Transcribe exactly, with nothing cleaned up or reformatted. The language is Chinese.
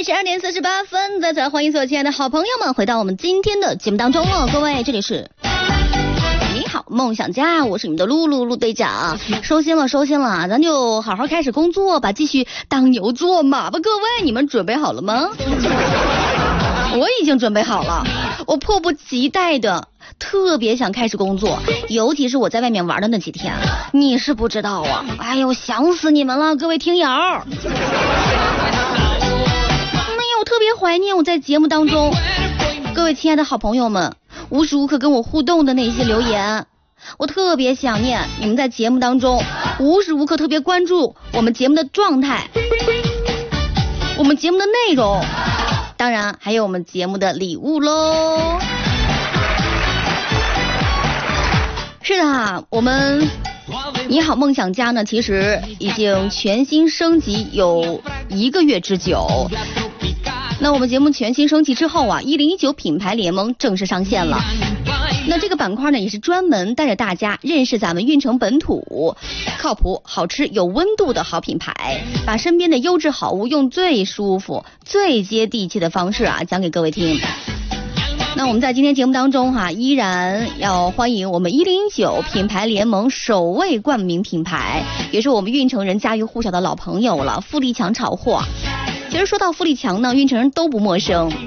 十二点四十八分，再次来欢迎所有亲爱的好朋友们回到我们今天的节目当中了。各位，这里是你好梦想家，我是你们的露露露队长。收心了，收心了，咱就好好开始工作吧，继续当牛做马吧。各位，你们准备好了吗？我已经准备好了，我迫不及待的特别想开始工作，尤其是我在外面玩的那几天，你是不知道啊，哎呦，想死你们了，各位听友。特别怀念我在节目当中各位亲爱的好朋友们无时无刻跟我互动的那些留言，我特别想念你们在节目当中无时无刻特别关注我们节目的状态，我们节目的内容，当然还有我们节目的礼物喽。是的，我们你好梦想家呢，其实已经全新升级有一个月之久。那我们节目全新升级之后啊，一零一九品牌联盟正式上线了。那这个板块呢，也是专门带着大家认识咱们运城本土靠谱、好吃、有温度的好品牌，把身边的优质好物用最舒服、最接地气的方式啊，讲给各位听。那我们在今天节目当中哈、啊，依然要欢迎我们一零一九品牌联盟首位冠名品牌，也是我们运城人家喻户晓的老朋友了，富力强炒货。其实说到富力强呢，运城人都不陌生。